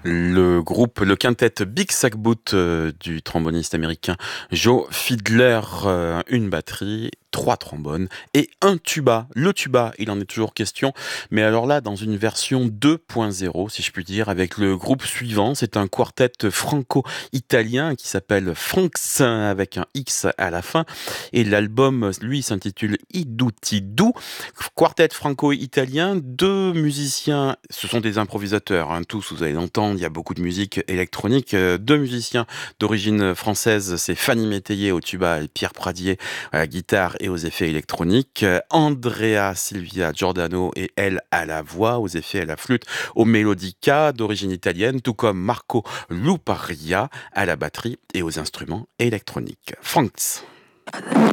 Le quintet Big Sackboot du tromboniste américain Joe Fiedler, une batterie, trois trombones et un tuba. Le tuba, il en est toujours question, mais alors là, dans une version 2.0, si je puis dire, avec le groupe suivant. C'est un quartet franco-italien qui s'appelle Franks, avec un X à la fin. Et l'album, lui, s'intitule Idutidou. Quartet franco-italien, deux musiciens, ce sont des improvisateurs, hein, tous, vous allez l'entendre, il y a beaucoup de musique électronique. Deux musiciens d'origine française, c'est Fanny Métayer au tuba et Pierre Pradier à la guitare et aux effets électroniques. Andrea Silvia Giordano et elle à la voix, aux effets à la flûte, au melodica d'origine italienne, tout comme Marco Luparia à la batterie et aux instruments électroniques. Franks.